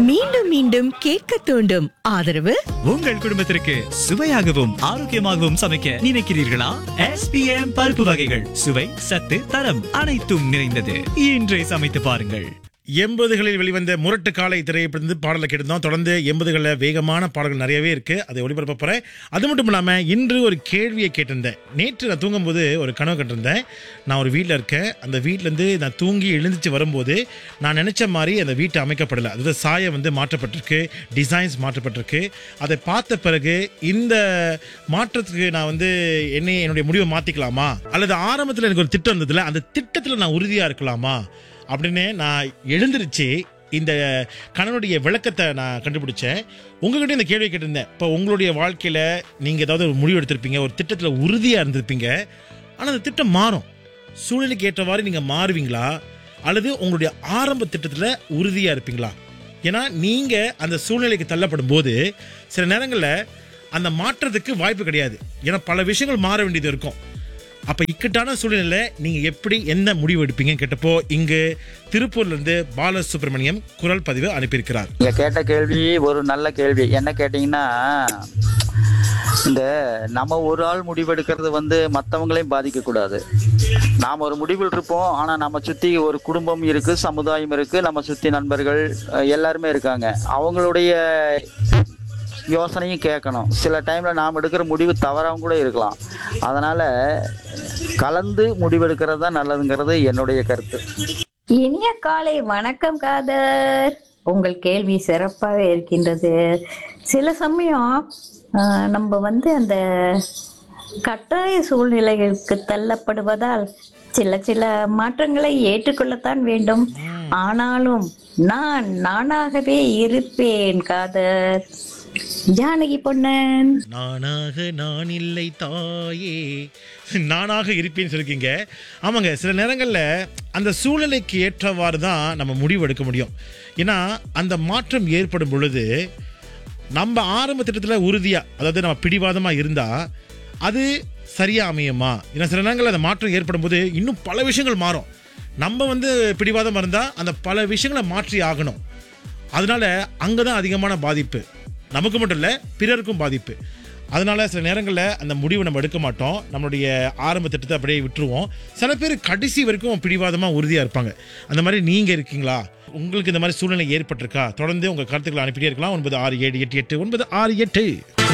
மீண்டும் மீண்டும் கேட்க தூண்டும் ஆதரவு உங்கள் குடும்பத்திற்கு சுவையாகவும் ஆரோக்கியமாகவும் சமைக்க நினைக்கிறீர்களா? SPM பருப்பு வகைகள் சுவை சத்து தரம் அனைத்தும் நிறைந்தது. இன்றே சமைத்து பாருங்கள். 80களில் வெளிவந்த முரட்டு காலை திரைப்படத்திலிருந்து பாடலை கேட்டிருந்தோம். தொடர்ந்து 80களில் வேகமான பாடல்கள் நிறையவே இருக்கு, அதை ஒளிபரப்ப போறேன். அது மட்டும் இல்லாமல் இன்று ஒரு கேள்வியை கேட்டிருந்தேன். நேற்று நான் தூங்கும்போது ஒரு கனவு கண்டிருந்தேன். நான் ஒரு வீட்டில் இருக்கேன். அந்த வீட்டிலேருந்து நான் தூங்கி எழுந்துச்சு வரும்போது நான் நினைச்ச மாதிரி அந்த வீட்டை அமைக்கப்படலை. அதாவது சாயம் மாற்றப்பட்டிருக்கு, டிசைன்ஸ் மாற்றப்பட்டிருக்கு. அதை பார்த்த பிறகு இந்த மாற்றத்துக்கு நான் என்னுடைய முடிவை மாற்றிக்கலாமா, அல்லது ஆரம்பத்தில் எனக்கு ஒரு திட்டம் இருந்ததுல அந்த திட்டத்தில் நான் உறுதியாக இருக்கலாமா அப்படின்னு நான் எழுந்திருச்சு இந்த கணவனுடைய விளக்கத்தை நான் கண்டுபிடிச்சேன். உங்ககிட்ட இந்த கேள்வி கேட்டிருந்தேன். இப்போ உங்களுடைய வாழ்க்கையில் நீங்கள் ஏதாவது ஒரு முடிவு எடுத்திருப்பீங்க, ஒரு திட்டத்தில் உறுதியாக இருந்திருப்பீங்க. ஆனால் அந்த திட்டம் மாறும். சூழ்நிலைக்கு ஏற்றவாறு நீங்கள் மாறுவீங்களா, அல்லது உங்களுடைய ஆரம்ப திட்டத்தில் உறுதியாக இருப்பீங்களா? ஏன்னா நீங்கள் அந்த சூழ்நிலைக்கு தள்ளப்படும் போது சில நேரங்களில் அந்த மாற்றத்துக்கு வாய்ப்பு கிடையாது. ஏன்னா பல விஷயங்கள் மாற வேண்டியது இருக்கும். அப்ப இக்கட்டான சூழ்நிலை நீங்க எப்படி எந்த முடிவு எடுப்பீங்கன்னு கேட்டப்போ இங்கு திருப்பூர்ல இருந்து பாலசுப்ரமணியம் குரல் பதிவு அனுப்பியிருக்கிறார். நீங்க கேட்ட கேள்வி ஒரு நல்ல கேள்வி. என்ன கேட்டீங்கன்னா, இந்த நம்ம ஒரு ஆள் முடிவெடுக்கிறது மற்றவங்களையும் பாதிக்க கூடாது. நாம் ஒரு முடிவில் இருப்போம், ஆனா நம்ம சுத்தி ஒரு குடும்பம் இருக்கு, சமுதாயம் இருக்கு, நம்ம சுத்தி நண்பர்கள் எல்லாருமே இருக்காங்க. அவங்களுடைய யோசனையும் கேட்கணும். சில டைம்ல நாம் எடுக்கிற முடிவு தவறாகவும் கூட இருக்கலாம். அதனால கலந்து முடிவெடுக்கிறது தான் நல்லதுங்கிறது என்னுடைய கருத்து. இனிய காலை வணக்கம் காதர். உங்கள் கேள்வி சிறப்பாக இருக்கின்றது. சில சமயம் நம்ம அந்த கட்டாய சூழ்நிலைகளுக்கு தள்ளப்படுவதால் சில மாற்றங்களை ஏற்றுக்கொள்ளத்தான் வேண்டும். ஆனாலும் நான் நானாகவே இருப்பேன் காதர். ஜானகி பொன்னன். நானாக நான் இல்லை தாயே, நானாக இருப்பேன்னு சொல்லிருக்கீங்க. ஆமாங்க, சில நேரங்களில் அந்த சூழ்நிலைக்கு ஏற்றவாறு தான் நம்ம முடிவு எடுக்க முடியும். ஏன்னா அந்த மாற்றம் ஏற்படும் பொழுது நம்ம ஆரம்ப திட்டத்தில் உறுதியாக, அதாவது நம்ம பிடிவாதமாக இருந்தால் அது சரியாக அமையுமா? ஏன்னா சில நேரங்களில் அந்த மாற்றம் ஏற்படும் போது இன்னும் பல விஷயங்கள் மாறும். நம்ம பிடிவாதமாக இருந்தால் அந்த பல விஷயங்களை மாற்றி ஆகணும். அதனால அங்கே தான் அதிகமான பாதிப்பு. நமக்கு மட்டும் இல்லை, பிறருக்கும் பாதிப்பு. அதனால சில நேரங்களில் அந்த முடிவை நம்ம எடுக்க மாட்டோம். நம்மளுடைய ஆரம்ப திட்டத்தை அப்படியே விட்டுருவோம். சில பேர் கடைசி வரைக்கும் பிடிவாதமாக உறுதியாக இருப்பாங்க. அந்த மாதிரி நீங்கள் இருக்கீங்களா? உங்களுக்கு இந்த மாதிரி சூழ்நிலை ஏற்பட்டிருக்கா? தொடர்ந்து உங்கள் கருத்துக்களை அனுப்பிட்டே இருக்கலாம். 96788968